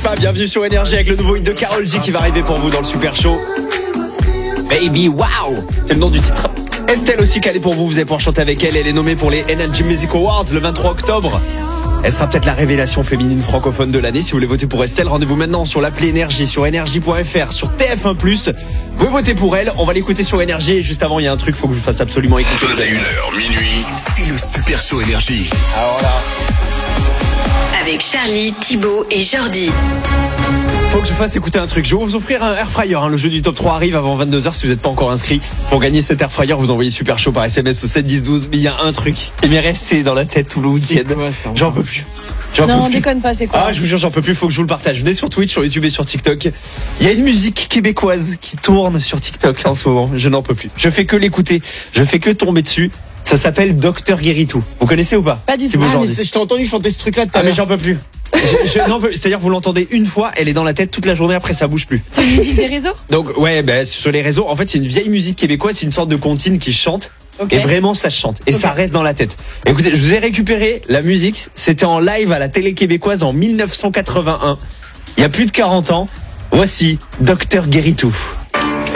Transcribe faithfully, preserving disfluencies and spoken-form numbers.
pas, bienvenue sur Énergie avec le nouveau hit de Karol G qui va arriver pour vous dans le Super Show. Baby Wow, c'est le nom du titre. Estelle aussi calée pour vous, vous allez pouvoir chanter avec elle. Elle est nommée pour les Energy Music Awards le vingt-trois octobre. Elle sera peut-être la révélation féminine francophone de l'année. Si vous voulez voter pour Estelle, rendez-vous maintenant sur l'appli Énergie, sur énergie point f r, sur T F un plus. Vous votez pour elle, on va l'écouter sur Énergie. Et juste avant, il y a un truc, faut que je vous fasse absolument écouter. vingt et une heures, minuit, c'est le Super Show Énergie. Alors là, avec Charlie, Thibaut et Jordi. faut que je fasse écouter un truc. Je vais vous offrir un air fryer. Hein. Le jeu du top trois arrive avant vingt-deux heures. Si vous n'êtes pas encore inscrit, pour gagner cet air fryer, vous envoyez Super Show par S M S au sept dix douze. Mais il y a un truc qui m'est resté dans la tête tout le week-end. J'en peux plus. J'en Non, peux plus. déconne pas, c'est quoi? Ah, je vous jure, j'en peux plus. Faut que je vous le partage. Venez sur Twitch, sur YouTube et sur TikTok. Il y a une musique québécoise qui tourne sur TikTok en ce moment. Je n'en peux plus. Je fais que l'écouter. Je fais que tomber dessus. Ça s'appelle Docteur Guéritou. Vous connaissez ou pas? Pas du tout. Thibaut Ah, Jordi. mais Je t'ai entendu chanter ce truc-là tout à Ah mais l'heure. j'en peux plus. Je- je- non, c'est-à-dire vous l'entendez une fois, elle est dans la tête toute la journée, après ça bouge plus. C'est une musique des réseaux? Donc ouais, bah, sur les réseaux, en fait c'est une vieille musique québécoise, c'est une sorte de comptine qui chante. Ok. Et vraiment ça chante et Ok. ça reste dans la tête. Écoutez, je vous ai récupéré la musique, c'était en live à la télé québécoise en mille neuf cent quatre-vingt-un. Il y a plus de quarante ans. Voici Docteur Guéritou.